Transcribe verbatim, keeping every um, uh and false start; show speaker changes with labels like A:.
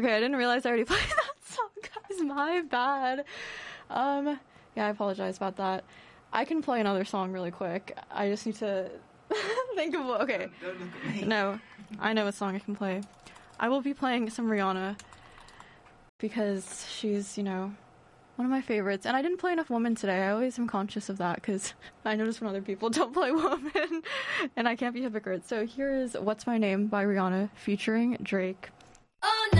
A: Okay, I didn't realize I already played that song, guys. My bad. Um, yeah, I apologize about that. I can play another song really quick. I just need to think of what... Okay.
B: Don't look at me.
A: No, I know what song I can play. I will be playing some Rihanna because she's, you know, one of my favorites. And I didn't play enough Woman today. I always am conscious of that because I notice when other people don't play Woman and I can't be a hypocrite. So here is What's My Name by Rihanna featuring Drake.
C: Oh, no.